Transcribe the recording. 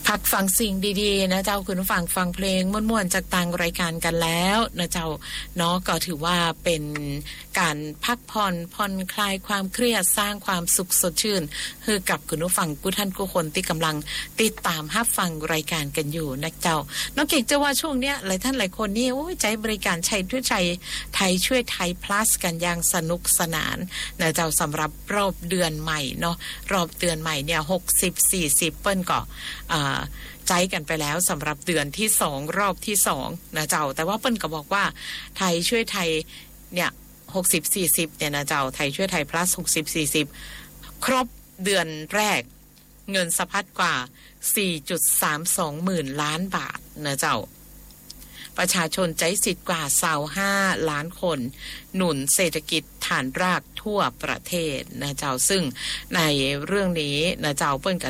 พักฟังสิ่งดีๆนะเจ้าคุณฟังเพลงม่วนๆจากต่างรายการกันแล้วนะเจ้าเนาะก็ถือว่าเป็นการพักผ่อนคลายความเครียดสร้างความสุขสดชื่นให้กับคุณผู้ฟังผู้ท่านผู้คนที่กำลังติดตามรับฟังรายการกันอยู่นะเจ้าน้องเก่งจะว่าช่วงเนี้ยหลายท่านหลายคนนี่โอ้ยใจบริการใช้ด้วยใจไทยช่วยไทย plus กันอย่างสนุกสนานนะเจ้าสำหรับรอบเดือนใหม่เนาะรอบเดือนใหม่เนี่ย60-40เปิ้นก็ใจกันไปแล้วสำหรับเดือนที่2รอบที่2นะเจ้าแต่ว่าเปิ้นก็บอกว่าไทยช่วยไทยเนี่ย60-40เนี่ยนะเจ้าไทยช่วยไทย plus 60-40ครบเดือนแรกเงินสะพัดกว่า 4.32 หมื่นล้านบาทนะเจ้าประชาชนใจสิทธิ์กว่า25ล้านคนหนุนเศรษฐกิจฐานรากทั่วประเทศนะเจ้าซึ่งในเรื่องนี้นะเจ้าเปิ้น